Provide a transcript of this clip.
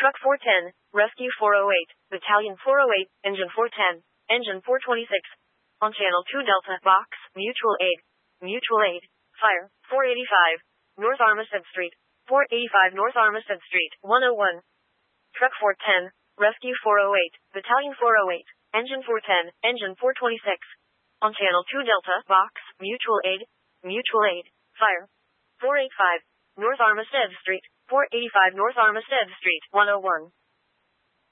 Truck 410, Rescue 408, Battalion 408, Engine 410, Engine 426. On Channel 2 Delta, Box, Mutual Aid, Fire, 485, North Armistead Street, 485 North Armistead Street, 101. Truck 410, Rescue 408, Battalion 408, Engine 410, Engine 426. On Channel 2 Delta, Box, Mutual Aid, Fire, 485, North Armistead Street, 485 North Armistead Street, 101.